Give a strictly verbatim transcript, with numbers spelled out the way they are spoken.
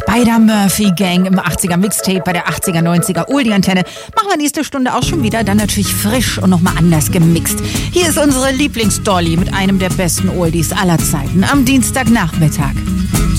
Bei der Murphy Gang im achtziger Mixtape, bei der achtziger, neunziger Oldie-Antenne. Machen wir nächste Stunde auch schon wieder, dann natürlich frisch und nochmal anders gemixt. Hier ist unsere Lieblingsdolly mit einem der besten Oldies aller Zeiten am Dienstagnachmittag.